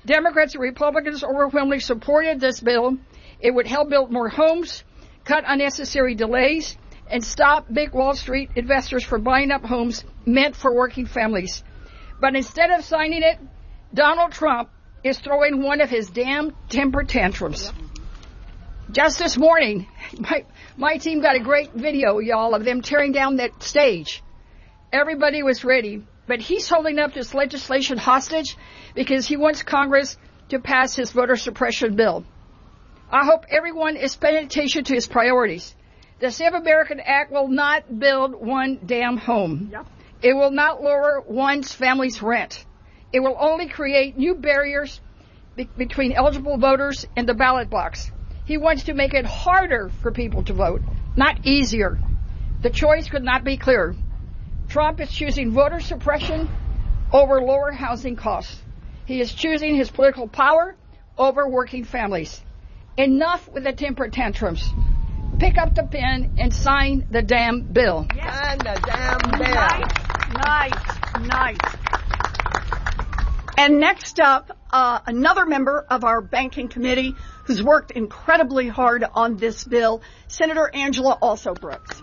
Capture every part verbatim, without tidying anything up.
Democrats and Republicans overwhelmingly supported this bill. It would help build more homes, cut unnecessary delays, and stop big Wall Street investors from buying up homes meant for working families. But instead of signing it, Donald Trump is throwing one of his damn temper tantrums. Yep. Just this morning, my, my team got a great video, y'all, of them tearing down that stage. Everybody was ready, but he's holding up this legislation hostage because he wants Congress to pass his voter suppression bill. I hope everyone is paying attention to his priorities. The Save America Act will not build one damn home. Yep. It will not lower one's family's rent. It will only create new barriers be- between eligible voters and the ballot box. He wants to make it harder for people to vote, not easier. The choice could not be clearer. Trump is choosing voter suppression over lower housing costs. He is choosing his political power over working families. Enough with the temper tantrums. Pick up the pen and sign the damn bill. Yes. Sign the damn bill. Nice, nice, nice. And next up, uh, another member of our banking committee who's worked incredibly hard on this bill, Senator Angela Also Brooks.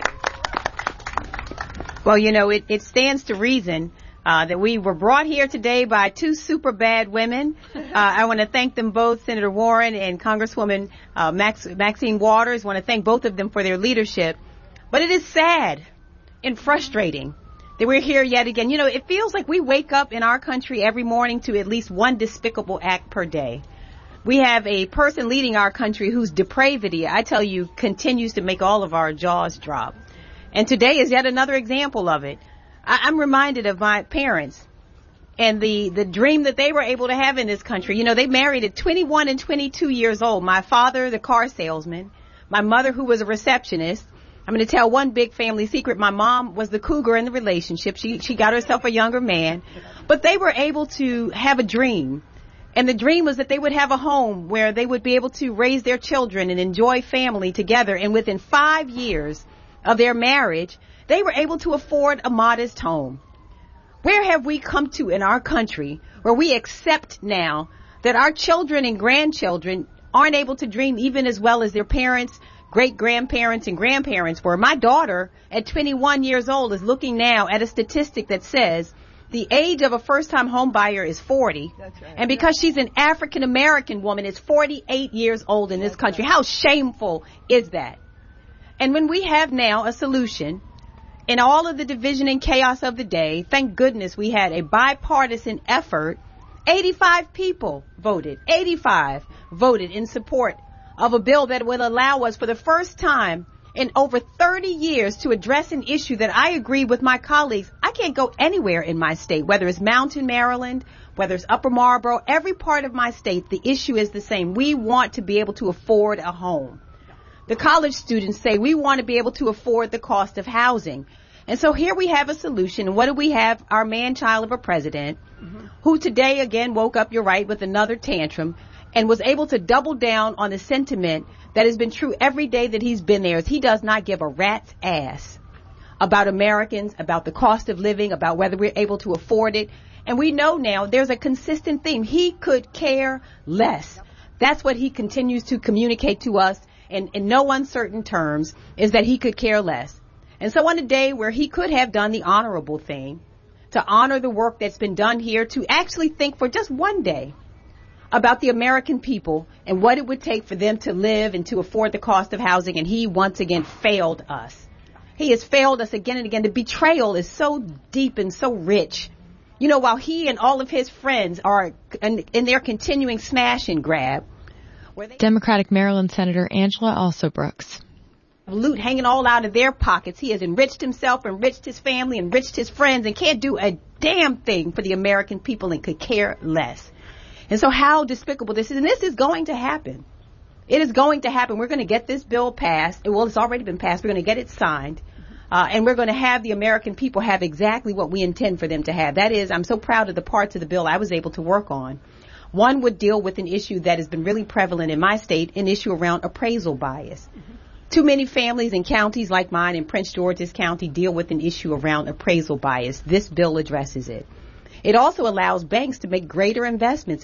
Well, you know, it, it stands to reason uh, that we were brought here today by two super bad women. Uh, I want to thank them both, Senator Warren and Congresswoman uh, Max, Maxine Waters. I want to thank both of them for their leadership. But it is sad and frustrating that we're here yet again. You know, it feels like we wake up in our country every morning to at least one despicable act per day. We have a person leading our country whose depravity, I tell you, continues to make all of our jaws drop. And today is yet another example of it. I, I'm reminded of my parents and the, the dream that they were able to have in this country. You know, they married at twenty-one and twenty-two years old. My father, the car salesman, my mother, who was a receptionist. I'm going to tell one big family secret. My mom was the cougar in the relationship. She, she got herself a younger man. But they were able to have a dream. And the dream was that they would have a home where they would be able to raise their children and enjoy family together. And within five years of their marriage, they were able to afford a modest home. Where have we come to in our country where we accept now that our children and grandchildren aren't able to dream even as well as their parents, great-grandparents, and grandparents were? My daughter, at twenty-one years old, is looking now at a statistic that says the age of a first-time home buyer is forty. That's right. And because she's an African-American woman, it's forty-eight years old in this country. How shameful is that? And when we have now a solution in all of the division and chaos of the day, thank goodness we had a bipartisan effort. eighty-five people voted. eighty-five voted in support of a bill that will allow us for the first time in over thirty years to address an issue that I agree with my colleagues. I can't go anywhere in my state, whether it's Mountain, Maryland, whether it's Upper Marlboro, every part of my state, the issue is the same. We want to be able to afford a home. The college students say we want to be able to afford the cost of housing. And so here we have a solution. And what do we have? Our man-child of a president, mm-hmm. who today again woke up, you're right, with another tantrum and was able to double down on the sentiment that has been true every day that he's been there. Is he does not give a rat's ass about Americans, about the cost of living, about whether we're able to afford it. And we know now there's a consistent theme. He could care less. That's what he continues to communicate to us in, in no uncertain terms, is that he could care less. And so on a day where he could have done the honorable thing, to honor the work that's been done here, to actually think for just one day about the American people and what it would take for them to live and to afford the cost of housing, and he once again failed us. He has failed us again and again. The betrayal is so deep and so rich. You know, while he and all of his friends are in, in their continuing smash and grab. Where they Democratic Maryland Senator Angela Also Brooks. Loot hanging all out of their pockets. He has enriched himself, enriched his family, enriched his friends, and can't do a damn thing for the American people and could care less. And so how despicable this is. And this is going to happen. It is going to happen. We're going to get this bill passed. Well, it's already been passed. We're going to get it signed. Uh, and we're going to have the American people have exactly what we intend for them to have. That is, I'm so proud of the parts of the bill I was able to work on. One would deal with an issue that has been really prevalent in my state, an issue around appraisal bias. Mm-hmm. Too many families and counties like mine in Prince George's County deal with an issue around appraisal bias. This bill addresses it. It also allows banks to make greater investments